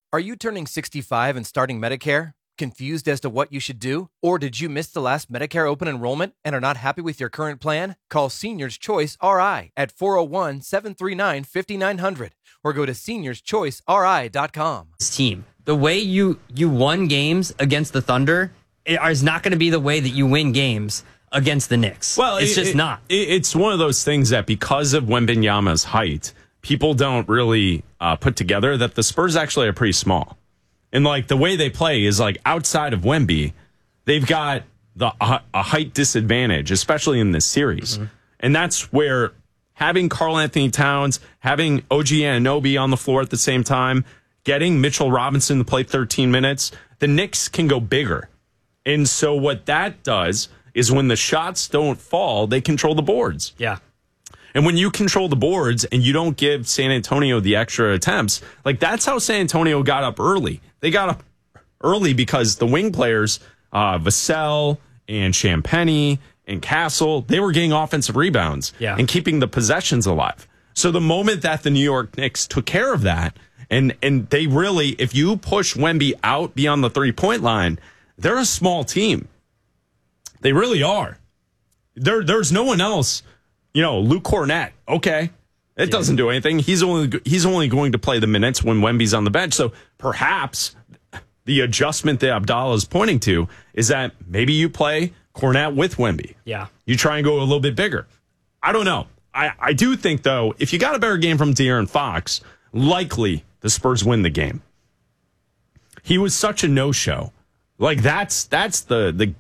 Are you turning 65 and starting Medicare? Confused as to what you should do? Or did you miss the last Medicare open enrollment and are not happy with your current plan? Call Seniors Choice RI at 401-739-5900 or go to seniorschoiceri.com. Team, the way you won games against the Thunder is not going to be the way that you win games against the Knicks. Well, it's just not. It's one of those things that because of Wembanyama's height, people don't really put together that the Spurs actually are pretty small. And like the way they play is like outside of Wemby, they've got a height disadvantage, especially in this series. Mm-hmm. And that's where having Karl Anthony Towns, having OG Anunoby on the floor at the same time, getting Mitchell Robinson to play 13 minutes, the Knicks can go bigger. And so what that does is when the shots don't fall, they control the boards. Yeah. And when you control the boards and you don't give San Antonio the extra attempts, like that's how San Antonio got up early. They got up early because the wing players, Vassell and Champagnie and Castle, they were getting offensive rebounds and keeping the possessions alive. So the moment that the New York Knicks took care of that, and they really, if you push Wemby out beyond the three-point line, they're a small team. They really are. There's no one else. You know, Luke Cornett, okay. It doesn't do anything. He's only going to play the minutes when Wemby's on the bench. So perhaps the adjustment that Abdallah is pointing to is that maybe you play Cornett with Wemby. Yeah. You try and go a little bit bigger. I don't know. I do think, though, if you got a better game from De'Aaron Fox, likely the Spurs win the game. He was such a no-show. Like, that's the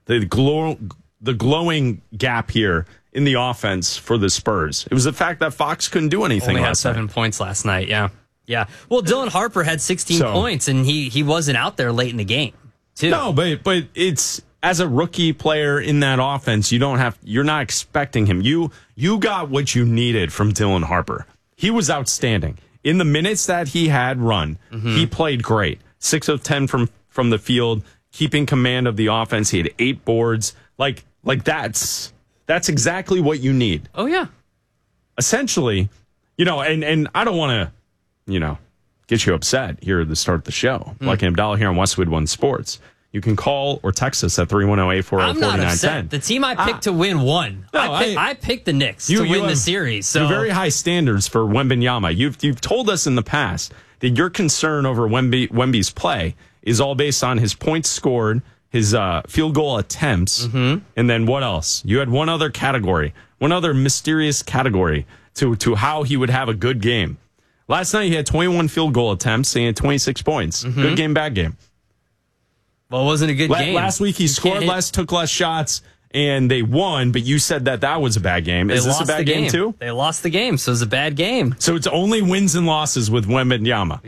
glowing gap here in the offense for the Spurs. It was the fact that Fox couldn't do anything. Only had 7 points last night, yeah. Well, Dylan Harper had 16 points, and he wasn't out there late in the game, too. No, but it's, as a rookie player in that offense, you're not expecting him. You got what you needed from Dylan Harper. He was outstanding. In the minutes that he had run, he played great. 6 of 10 from the field, keeping command of the offense. He had 8 boards. Like that's exactly what you need. Oh, yeah. Essentially, and I don't want to, get you upset here at the start of the show. Like Abdallah here on Westwood One Sports. You can call or text us at 310-840-4910. I'm not upset. The team I picked to win won. No, I picked the Knicks to win the series. So very high standards for Wembanyama. You've told us in the past that your concern over Wemby's play is all based on his points scored, his field goal attempts, and then what else? You had one other mysterious category to how he would have a good game. Last night he had 21 field goal attempts and he had 26 points. Good game, bad game. Well, it wasn't a good game. Last week he scored less, took less shots, and they won, but you said that was a bad game. Is this a bad game too? They lost the game, so it was a bad game. So it's only wins and losses with Wembanyama.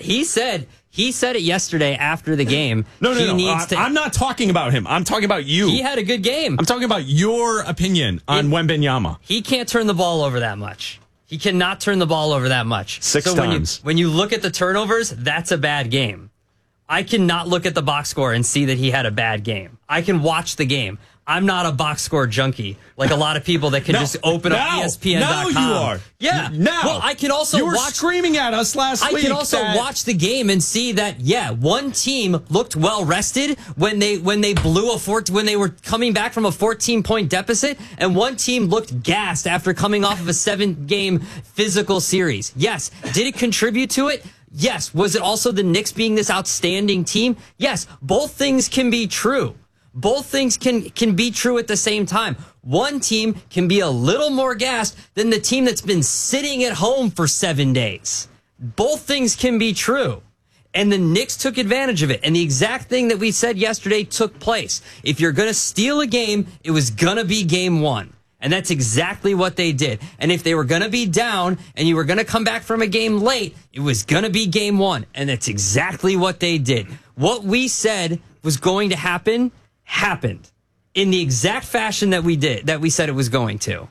He said it yesterday after the game. No. I'm not talking about him. I'm talking about you. He had a good game. I'm talking about your opinion on Wembanyama. He can't turn the ball over that much. He cannot turn the ball over that much. 6 times. When you look at the turnovers, that's a bad game. I cannot look at the box score and see that he had a bad game. I can watch the game. I'm not a box score junkie like a lot of people that can just open up ESPN.com. Now you are. Yeah. Now. Well, I can also you were screaming at us last week. I can also watch the game and see that one team looked well rested when they when they were coming back from a 14-point deficit, and one team looked gassed after coming off of a 7-game physical series. Yes. Did it contribute to it? Yes. Was it also the Knicks being this outstanding team? Yes. Both things can be true. Both things can be true at the same time. One team can be a little more gassed than the team that's been sitting at home for 7 days. Both things can be true. And the Knicks took advantage of it. And the exact thing that we said yesterday took place. If you're going to steal a game, it was going to be game 1. And that's exactly what they did. And if they were going to be down and you were going to come back from a game late, it was going to be game 1. And that's exactly what they did. What we said was going to happen happened in the exact fashion that we said it was going to.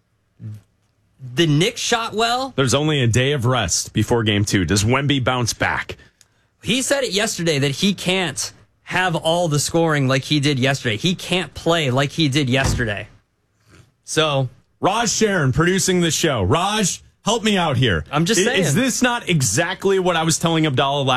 The Knicks shot well. There's only a day of rest before game 2. Does Wemby bounce back? He said it yesterday that he can't have all the scoring like he did yesterday. He can't play like he did yesterday. So, Raj Sharon producing the show. Raj, help me out here. I'm just saying. Is this not exactly what I was telling Abdallah last